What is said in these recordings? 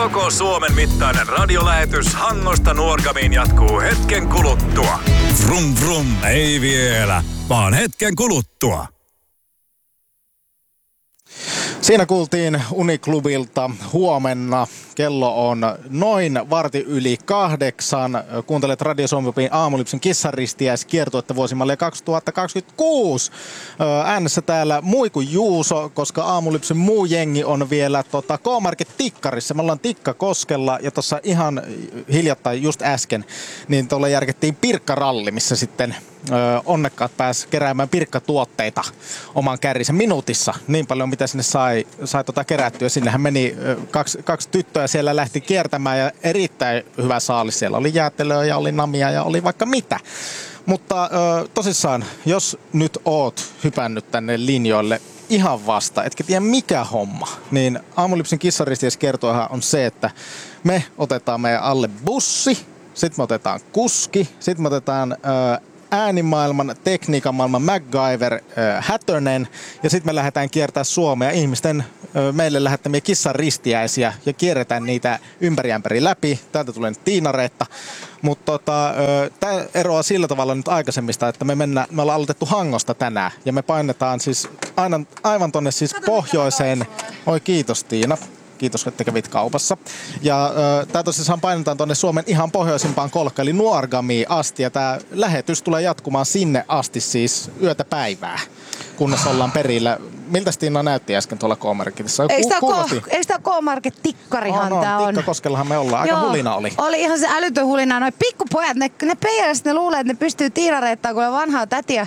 Koko Suomen mittainen radiolähetys Hangosta Nuorgamiin jatkuu hetken kuluttua. Vrum vrum, ei vielä, vaan hetken kuluttua. Siinä kuultiin Uniklubilta Huomenna. Kello on noin 7:15. Kuuntelet Radio Suomi-popin Aamulipsin kissanristiäiskiertuetta vuosimallia 2026. Äänessä täällä Muiku Juuso, koska Aamulipsin muu jengi on vielä K-Market-tikkarissa. Me ollaan Tikkakoskella ja tuossa ihan hiljattain just äsken, niin tuolla järkettiin Pirkkaralli, missä sitten onnekkaat pääsi keräämään pirkkatuotteita oman kärrisen minuutissa. Niin paljon, mitä sinne sai kerättyä. Sinnehän meni kaksi tyttöä, siellä lähti kiertämään ja erittäin hyvä saalis. Siellä oli jäätelöä ja oli namia ja oli vaikka mitä. Mutta tosissaan, jos nyt oot hypännyt tänne linjoille ihan vasta, etkä tiedä mikä homma, niin Aamulipsin kissanristiäiskertoahan on se, että me otetaan meidän alle bussi, sitten me otetaan kuski, sitten me otetaan äänimaailman, tekniikan maailman MacGyver Hätönen ja sitten me lähdetään kiertämään Suomea ihmisten meille lähettämiä kissanristiäisiä ja kierretään niitä ympäri läpi. Täältä tulee nyt Tiina-Reetta. Mutta tämä eroaa sillä tavalla nyt aikaisemmista, että me ollaan aloitettu Hangosta tänään ja me painetaan siis aivan tonne siis pohjoiseen. Oi kiitos Tiina. Kiitos, että kävit kaupassa. Ja tämä tosissaan painetaan tuonne Suomen ihan pohjoisimpaan kolkkaan, eli Nuorgamiin asti. Ja tämä lähetys tulee jatkumaan sinne asti siis yötä päivää, kunnes ollaan perillä. Miltä Tiina näytti äsken tuolla K-Marketissa? Eikö tämä K-Market-tikkarihan tämä on? Tikkakoskellahan me ollaan. Aika hulina oli. Oli ihan se älytön hulina. Noi pikkupojat, ne peijästä ne luulee, että ne pystyy Tiina-Reettaan, kun vanhaa tätiä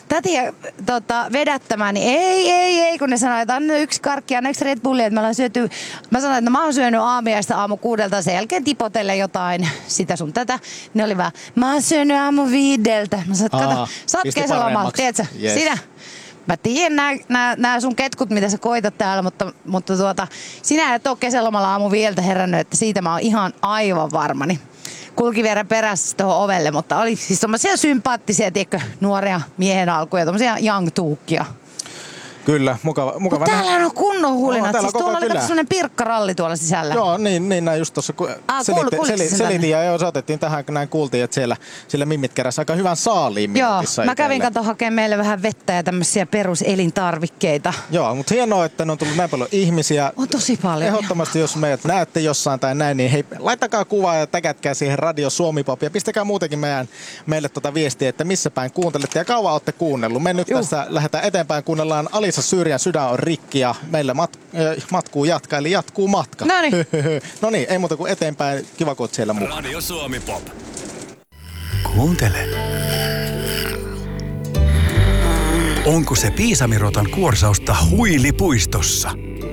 vedättämään, niin ei, kun ne sanoo, että anna yksi karkki, anna yksi Red Bulli, että me ollaan syöty, mä sanoin, että mä oon syönyt aamiaista aamu 6, sen jälkeen tipotelle jotain, sitä sun tätä, ne oli vaan, mä oon syönyt aamu 5. Mä sanoin, kato, sä oot kesälomalla, tiedätkö, yes. Sinä. Mä tiedän nää sun ketkut, mitä sä koitat täällä, mutta sinä et oo kesälomalla aamu 5 herännyt, että siitä mä oon ihan aivan varmani. Kulki vielä perässä tuohon ovelle, mutta oli siis tommosia sympaattisia, tiedätkö, nuoria miehen alkuja, tommosia young tuukkia. Kyllä, mukava. Mutta täällä on kunnon hulinat. Siis tuolla oli semmoinen pirkkaralli tuolla sisällä. Joo, niin näin just tuossa selitin ja otettiin tähän, kun näin kuultiin, että siellä mimmit keräsi aika hyvän saaliin minuutissa. Joo, mä kävin hakemaan meille vähän vettä ja tämmöisiä peruselintarvikkeita. Joo, mutta hienoa, että ne on tullut näin paljon ihmisiä. On tosi paljon. Ehdottomasti, jos meidät näette jossain tai näin, niin hei, laittakaa kuvaa ja täkätkää siihen Radio Suomi-pop ja pistäkää muutenkin meille viestiä, että missä päin kuuntelette ja kauan olette kuunnellut. Me nyt tässä lähdetään eteenpäin, kuunnellaan Alisa Syrjän Sydän on rikki ja meillä matkuu jatkaa, eli jatkuu matka. No niin, ei muuta kuin eteenpäin. Kiva, kun oot siellä mukana. Radio Suomi Pop. Kuuntele. Onko se Piisamirotan kuorsausta huilipuistossa?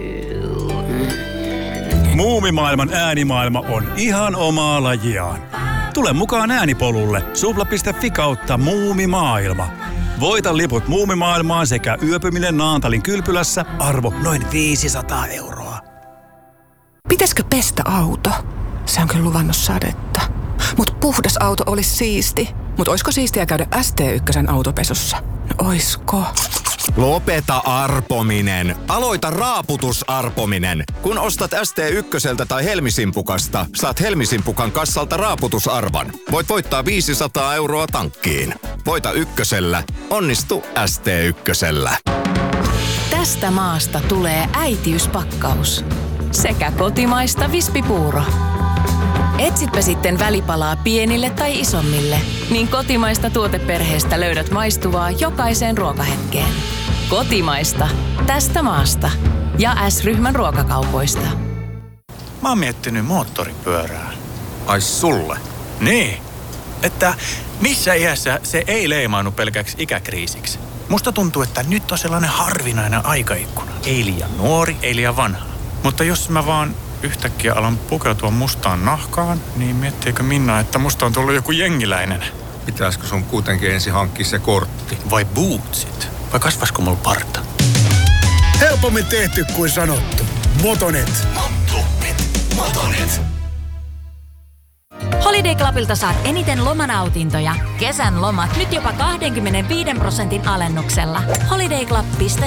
Muumimaailman äänimaailma on ihan omaa lajiaan. Tule mukaan äänipolulle supla.fi kautta muumimaailma. Voita liput muumimaailmaan sekä yöpyminen Naantalin kylpylässä, arvo noin 500 €. Pitäisikö pestä auto? Se on kyllä luvannut sadetta. Mut puhdas auto olisi siisti. Mut oisko siistiä käydä ST1 autopesussa? No oisko? Lopeta arpominen. Aloita raaputusarpominen. Kun ostat ST1 tai Helmisimpukasta, saat Helmisimpukan kassalta raaputusarvan. Voit voittaa 500 € tankkiin. Voita ykkösellä. Onnistu ST1. Tästä maasta tulee äitiyspakkaus. Sekä kotimaista vispipuuro. Etsitpä sitten välipalaa pienille tai isommille, niin kotimaista tuoteperheestä löydät maistuvaa jokaiseen ruokahetkeen. Kotimaista. Tästä maasta. Ja S-ryhmän ruokakaupoista. Mä oon miettinyt moottoripyörää. Ai sulle? Niin. Että missä iässä se ei leimaannu pelkäksi ikäkriisiksi. Musta tuntuu, että nyt on sellainen harvinainen aikaikkuna. Ei liian nuori, ei liian vanha. Mutta jos mä vaan yhtäkkiä alan pukeutua mustaan nahkaan, niin miettiikö Minna, että musta on tullut joku jengiläinen? Pitäisikö sun kuitenkin ensin hankkia se kortti? Vai bootsit? Vai kasvasko mulla parta? Helpommin tehty kuin sanottu. Motonet. Motonet. Holiday Clubilta saat eniten lomanautintoja. Kesän lomat nyt jopa 25% alennuksella. holiday.club.fi